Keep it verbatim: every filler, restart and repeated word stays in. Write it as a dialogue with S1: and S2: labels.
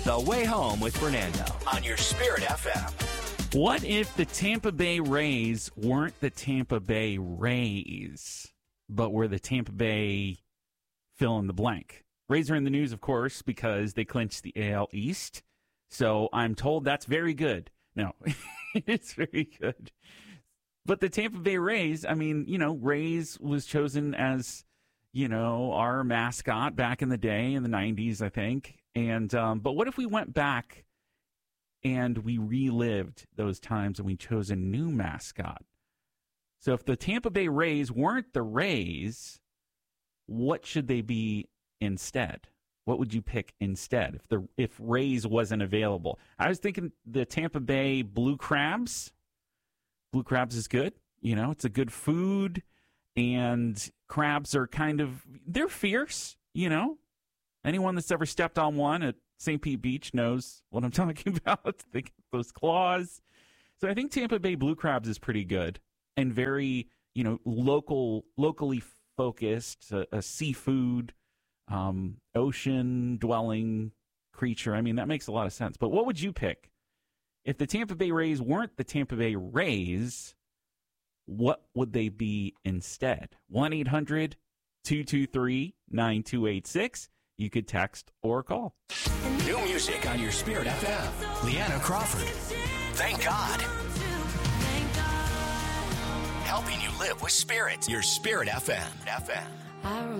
S1: The Way Home with Fernando on your Spirit F M.
S2: What if the Tampa Bay Rays weren't the Tampa Bay Rays, but were the Tampa Bay fill in the blank? Rays are in the news, of course, because they clinched the A L East. So I'm told that's very good. No, it's very good. But the Tampa Bay Rays, I mean, you know, Rays was chosen as, you know, our mascot back in the day in the nineties, I think. And um, but what if we went back and we relived those times and we chose a new mascot? So if the Tampa Bay Rays weren't the Rays, what should they be instead? What would you pick instead if the if Rays wasn't available? I was thinking the Tampa Bay Blue Crabs. Blue Crabs is good. You know, it's a good food. And crabs are kind of, they're fierce, you know. Anyone that's ever stepped on one at Saint Pete Beach knows what I'm talking about. They get those claws. So I think Tampa Bay Blue Crabs is pretty good and very, you know, local, locally focused, a, a seafood, um, ocean-dwelling creature. I mean, that makes a lot of sense. But what would you pick? If the Tampa Bay Rays weren't the Tampa Bay Rays, what would they be instead? one eight hundred two two three nine two eight six. You could text or call.
S1: New music on your Spirit F M. Leanna Crawford. Thank God. Helping you live with Spirit. Your Spirit F M. F M.